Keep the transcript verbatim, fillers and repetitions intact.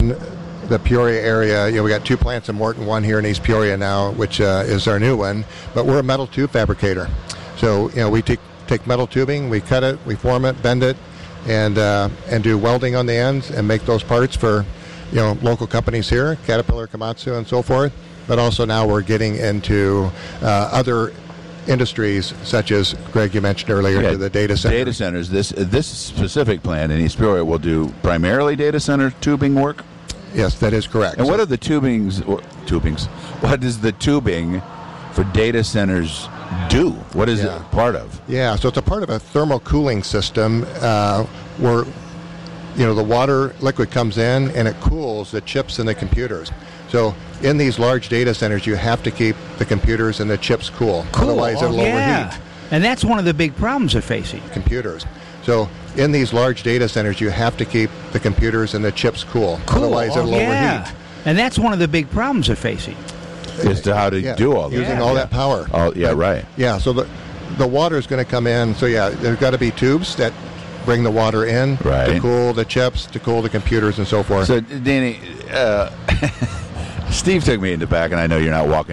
in the Peoria area, you know, we got two plants in Morton, one here in East Peoria now, which uh, is our new one. But we're a metal tube fabricator. So, you know, we take take metal tubing, we cut it, we form it, bend it, and uh, and do welding on the ends and make those parts for, you know, local companies here, Caterpillar, Komatsu, and so forth. But also now we're getting into uh, other industries, such as Greg, you mentioned earlier, yeah, to the data center. Data centers. This this specific plant in East Peoria will do primarily data center tubing work. Yes, that is correct. And so, what are the tubings? Or, tubings. What does the tubing for data centers do? What is yeah. it part of? Yeah, so it's a part of a thermal cooling system uh, where, you know, the water liquid comes in and it cools the chips in the computers. So in these large data centers, you have to keep the computers and the chips cool. Cool. Otherwise, it'll yeah. overheat. And that's one of the big problems they're facing. Computers. So in these large data centers, you have to keep the computers and the chips cool. Cool. Otherwise, it'll yeah. overheat. And that's one of the big problems they're facing. As to how to yeah. do all that. Using Yeah. all yeah. that power. Oh, yeah, right. Yeah, so the the water is going to come in. So, yeah, there's got to be tubes that bring the water in Right. to cool the chips, to cool the computers, and so forth. So, Danny, uh, Steve took me in the back, and I know you're not walking